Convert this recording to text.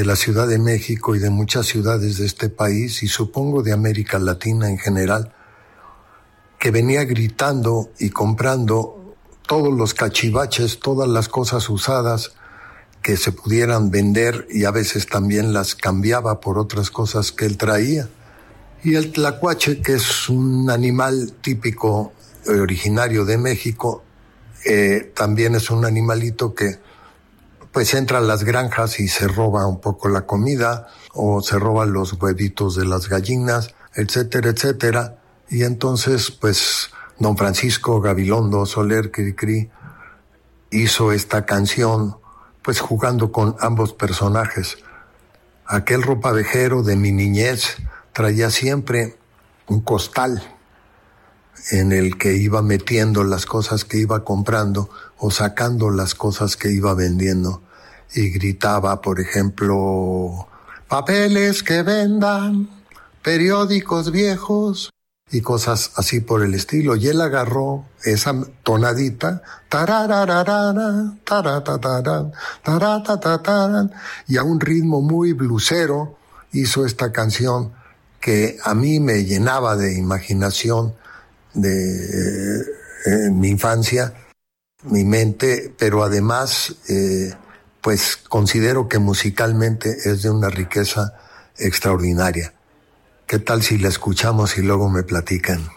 la Ciudad de México y de muchas ciudades de este país, y supongo de América Latina en general, que venía gritando y comprando todos los cachivaches, todas las cosas usadas que se pudieran vender, y a veces también las cambiaba por otras cosas que él traía. Y el tlacuache, que es un animal típico originario de México, también es un animalito que pues entra a las granjas y se roba un poco la comida, o se roba los huevitos de las gallinas, etcétera, etcétera. Y entonces, pues, don Francisco Gabilondo Soler Cricri hizo esta canción, pues, jugando con ambos personajes. Aquel ropavejero de mi niñez traía siempre un costal en el que iba metiendo las cosas que iba comprando o sacando las cosas que iba vendiendo. Y gritaba, por ejemplo, papeles que vendan, periódicos viejos y cosas así por el estilo. Y él agarró esa tonadita, tarararara, taratatarán, taratatarán, y a un ritmo muy blusero hizo esta canción que a mí me llenaba de imaginación de mi infancia, mi mente, pero además pues considero que musicalmente es de una riqueza extraordinaria. ¿Qué tal si la escuchamos y luego me platican?